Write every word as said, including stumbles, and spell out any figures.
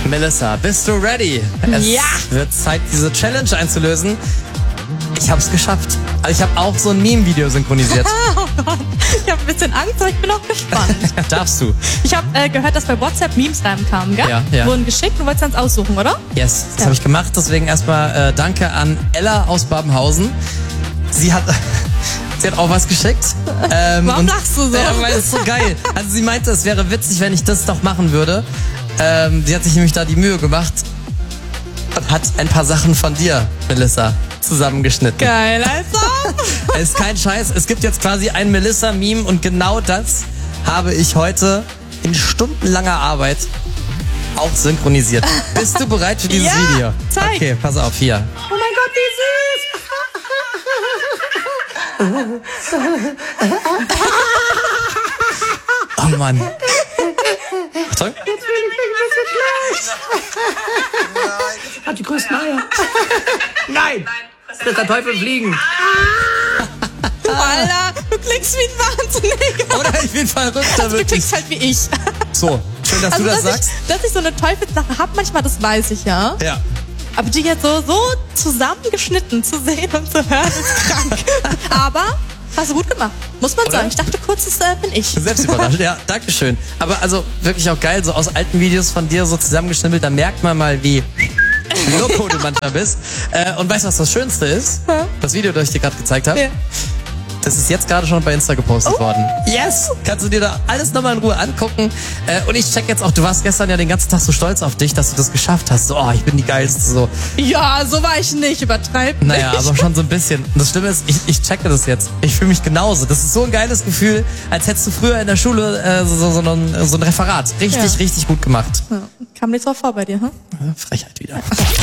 Melissa, bist du ready? Es Ja. wird Zeit, diese Challenge einzulösen. Ich hab's geschafft. Also ich habe auch so ein Meme-Video synchronisiert. Oh Gott, ich habe ein bisschen Angst, aber ich bin auch gespannt. Darfst du? Ich habe äh, gehört, dass bei WhatsApp Memes reinkamen, gell? Ja, ja. Wurden geschickt und wolltest dann aussuchen, oder? Yes, das Ja. habe ich gemacht. Deswegen erstmal äh, danke an Ella aus Babenhausen. Sie hat, sie hat auch was geschickt. Ähm, Warum und- lachst du so? Ja, weil es so geil. Also sie meinte, es wäre witzig, wenn ich das doch machen würde. Ähm, sie hat sich nämlich da die Mühe gemacht und hat ein paar Sachen von dir, Melissa, zusammengeschnitten. Geil, also. Es ist kein Scheiß. Es gibt jetzt quasi ein Melissa-Meme und genau das habe ich heute in stundenlanger Arbeit auch synchronisiert. Bist du bereit für dieses Ja, Video? zeig. Okay, pass auf, hier. Oh mein Gott, Oh Mann. Achtung. Hat die größten Eier. Nein! Lässt der Teufel fliegen. wie süß. Alter, du klingst wie ein Wahnsinniger. Oder ich bin verrückt, da Also, du wirklich. klingst halt wie ich. So, schön, dass Also, du das dass sagst. ich, dass ich so eine Teufelssache hab, manchmal, das weiß ich ja. Ja. Aber die jetzt so, so zusammengeschnitten zu sehen und zu hören, ist krank. Aber hast du gut gemacht, muss man Oder? sagen. Ich dachte kurz, das äh, bin ich. Selbst überrascht, ja, danke schön. Aber also wirklich auch geil, so aus alten Videos von dir so zusammengeschnippelt, da merkt man mal, wie loco du manchmal bist. Äh, und weißt du, was das Schönste ist? Das Video, das ich dir gerade gezeigt habe. Ja. Das ist jetzt gerade schon bei Insta gepostet Oh. worden. Yes! Kannst du dir da alles nochmal in Ruhe angucken. Äh, und ich check jetzt auch, du warst gestern ja den ganzen Tag so stolz auf dich, dass du das geschafft hast. So, oh, ich bin die Geilste. So, Ja, so war ich nicht, übertreib nicht. naja, aber schon so ein bisschen. Und das Schlimme ist, ich, ich checke das jetzt. Ich fühle mich genauso. Das ist so ein geiles Gefühl, als hättest du früher in der Schule äh, so, so, so, ein, so ein Referat. Richtig, Ja. richtig gut gemacht. Ja, kam nichts drauf vor bei dir, hm? Frechheit wieder.